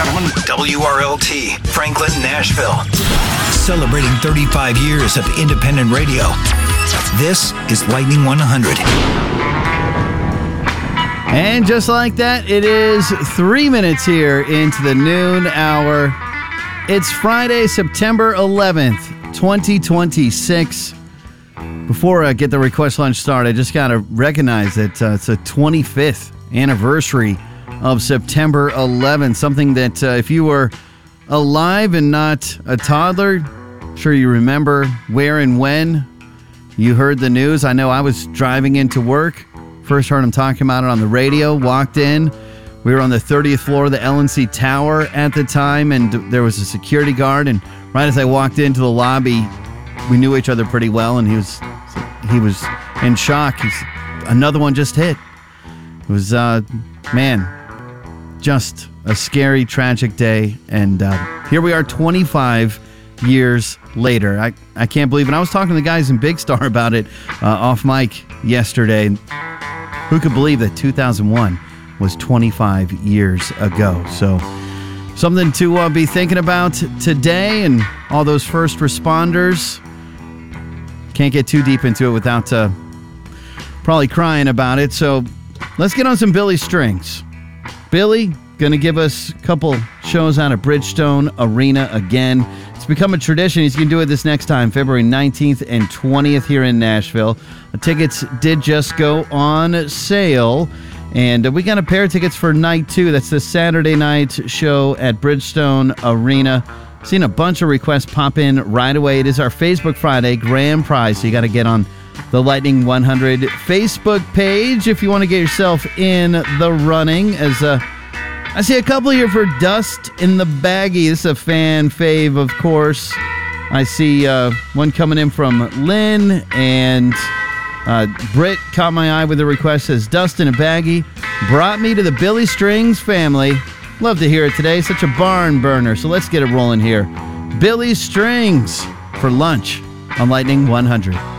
gentlemen, WRLT, Franklin, Nashville. Celebrating 35 years of independent radio. This is Lightning 100. And just like that, it is 3 minutes here into the noon hour. It's Friday, September 11th, 2026. Before I get the request lunch started, I just got to recognize that it's a 25th anniversary of September 11th. Something that if you were alive and not a toddler, I'm sure you remember where and when you heard the news. I know I was driving into work. First heard him talking about it on the radio, walked in. We were on the 30th floor of the LNC Tower at the time, and there was a security guard. And right as I walked into the lobby, we knew each other pretty well, and he was in shock. Another one just hit. It was, just a scary, tragic day. And here we are 25 years later. I can't believe it. I was talking to the guys in Big Star about it off mic yesterday. Who could believe that 2001 was 25 years ago? So something to be thinking about today, and all those first responders. Can't get too deep into it without probably crying about it. So let's get on some Billy Strings. Billy, going to give us a couple shows out of Bridgestone Arena again. It's become a tradition. He's going to do it this next time, February 19th and 20th here in Nashville. The tickets did just go on sale, and we got a pair of tickets for night 2. That's the Saturday night show at Bridgestone Arena. Seen a bunch of requests pop in right away. It is our Facebook Friday grand prize, so you got to get on the Lightning 100 Facebook page if you want to get yourself in the running. As I see a couple here for Dust in the Baggie. This is a fan fave, of course. I see one coming in from Lynn, and Britt caught my eye with a request. Says, Dust in a Baggie brought me to the Billy Strings family. Love to hear it today. Such a barn burner. So let's get it rolling here. Billy Strings for lunch on Lightning 100.